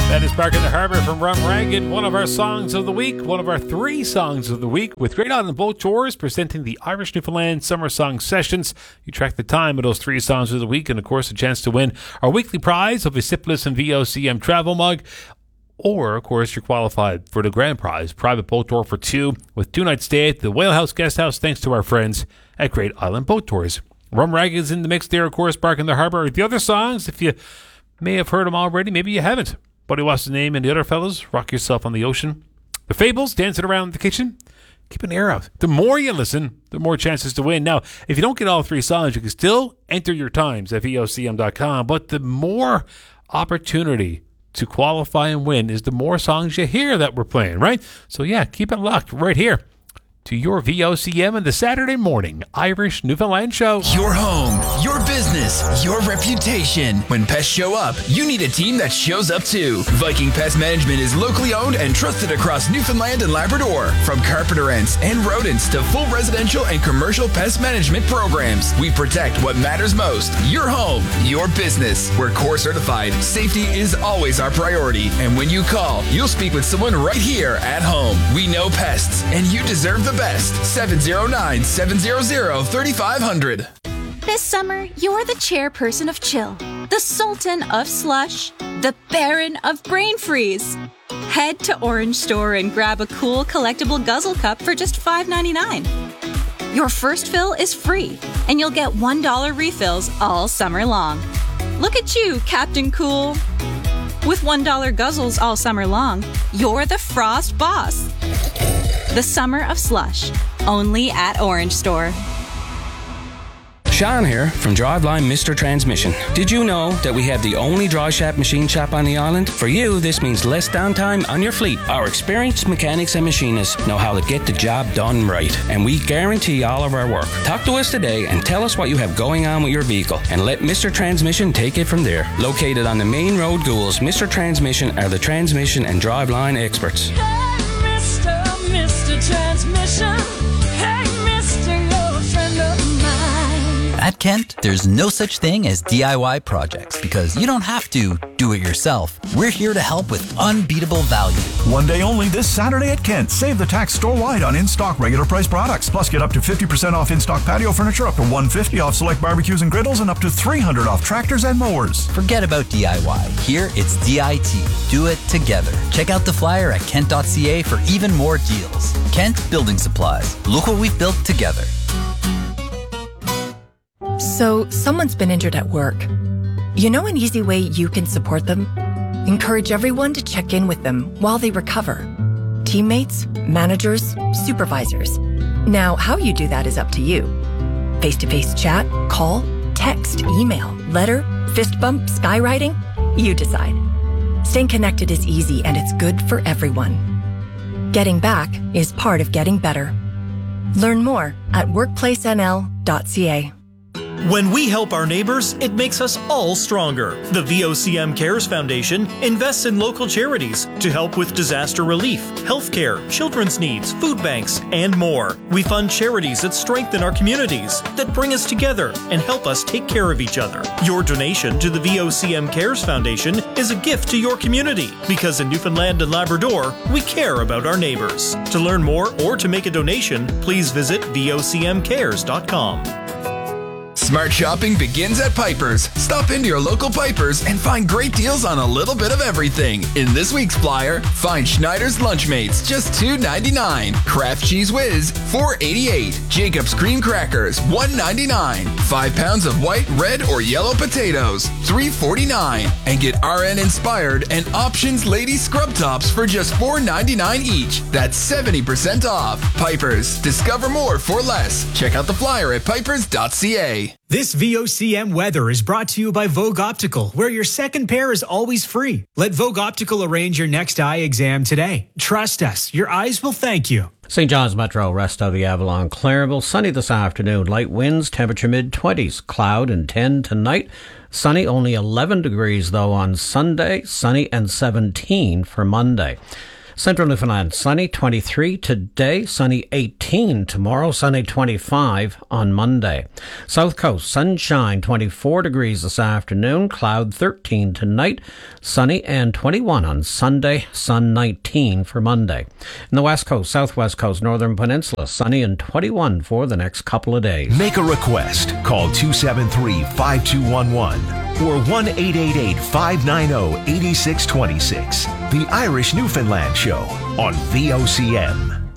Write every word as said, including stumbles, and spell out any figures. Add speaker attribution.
Speaker 1: That is Bark in the Harbour from Rum Ragged, one of our songs of the week, one of our three songs of the week, with Great Island Boat Tours presenting the Irish Newfoundland Summer Song Sessions. You track the time of those three songs of the week, and of course a chance to win our weekly prize of a Sipless and V O C M travel mug. Or, of course, you're qualified for the grand prize, private boat tour for two, with two-night stay at the Whale House Guest House, thanks to our friends at Great Island Boat Tours. Rum Ragged is in the mix there, of course, Bark in the Harbour. The other songs, if you may have heard them already, maybe you haven't. Buddy What's the Name and the other fellas, Rock Yourself on the Ocean. The Fables, Dancing Around the Kitchen. Keep an ear out. The more you listen, the more chances to win. Now, if you don't get all three songs, you can still enter your times at V O C M dot com, but the more opportunity to qualify and win is the more songs you hear that we're playing, right? So yeah, keep it locked right here to your V O C M and the Saturday morning Irish Newfoundland show.
Speaker 2: Your home, your business, your reputation. When pests show up, you need a team that shows up too. Viking Pest Management is locally owned and trusted across Newfoundland and Labrador. From carpenter ants and rodents to full residential and commercial pest management programs, we protect what matters most. Your home, your business. We're core certified. Safety is always our priority. And when you call, you'll speak with someone right here at home. We know pests, and you deserve the best. seven oh nine, seven hundred, thirty-five hundred.
Speaker 3: This summer, you're the chairperson of Chill, the sultan of slush, the baron of brain freeze. Head to Orange Store and grab a cool collectible guzzle cup for just five ninety-nine. Your first fill is free, and you'll get one dollar refills all summer long. Look at you, Captain Cool. With one dollar guzzles all summer long, you're the Frost boss. The Summer of Slush, only at Orange Store.
Speaker 4: Sean here from Driveline Mister Transmission. Did you know that we have the only dry shaft machine shop on the island? For you, this means less downtime on your fleet. Our experienced mechanics and machinists know how to get the job done right, and we guarantee all of our work. Talk to us today and tell us what you have going on with your vehicle, and let Mister Transmission take it from there. Located on the main road, Ghouls, Mister Transmission are the transmission and driveline experts.
Speaker 5: Hey, Mister, Mister Transmission. Hey, Mister, you're a friend of mine.
Speaker 6: At Kent, there's no such thing as D I Y projects because you don't have to do it yourself. We're here to help with unbeatable value.
Speaker 7: One day only this Saturday at Kent. Save the tax store-wide on in-stock regular price products. Plus get up to fifty percent off in-stock patio furniture, up to one hundred fifty dollars off select barbecues and griddles, and up to three hundred dollars off tractors and mowers.
Speaker 6: Forget about D I Y. Here it's D I T. Do it together. Check out the flyer at kent dot c a for even more deals. Kent Building Supplies. Look what we've built together.
Speaker 8: So, someone's been injured at work. You know an easy way you can support them? Encourage everyone to check in with them while they recover. Teammates, managers, supervisors. Now, how you do that is up to you. Face-to-face chat, call, text, email, letter, fist bump, skywriting? You decide. Staying connected is easy and it's good for everyone. Getting back is part of getting better. Learn more at workplace n l dot c a.
Speaker 9: When we help our neighbors, it makes us all stronger. The V O C M Cares Foundation invests in local charities to help with disaster relief, healthcare, children's needs, food banks, and more. We fund charities that strengthen our communities, that bring us together and help us take care of each other. Your donation to the V O C M Cares Foundation is a gift to your community, because in Newfoundland and Labrador, we care about our neighbors. To learn more or to make a donation, please visit v o c m cares dot com.
Speaker 2: Smart shopping begins at Piper's. Stop into your local Piper's and find great deals on a little bit of everything. In this week's flyer, find Schneider's Lunchmates, just two ninety-nine. Kraft Cheese Whiz, four eighty-eight. Jacob's Cream Crackers, one ninety-nine. Five pounds of white, red, or yellow potatoes, three forty-nine. And get R N Inspired and Options Lady Scrub Tops for just four ninety-nine each. That's seventy percent off. Piper's. Discover more for less. Check out the flyer at pipers dot c a.
Speaker 10: This V O C M weather is brought to you by Vogue Optical, where your second pair is always free. Let Vogue Optical arrange your next eye exam today. Trust us, your eyes will thank you.
Speaker 11: Saint John's Metro, rest of the Avalon, Clairville, sunny this afternoon. Light winds, temperature mid-twenties. Cloud and ten tonight. Sunny, only eleven degrees though on Sunday. Sunny and seventeen for Monday. Central Newfoundland, sunny twenty-three today, sunny eighteen tomorrow, sunny twenty-five on Monday. South Coast, sunshine twenty-four degrees this afternoon, cloud thirteen tonight, sunny and twenty-one on Sunday, sun nineteen for Monday. In the West Coast, Southwest Coast, Northern Peninsula, sunny and twenty-one for the next couple of days.
Speaker 12: Make a request. Call two seven three, five two one one or one eight eight eight, five nine zero, eight six two six. The Irish Newfoundland Show on V O C M.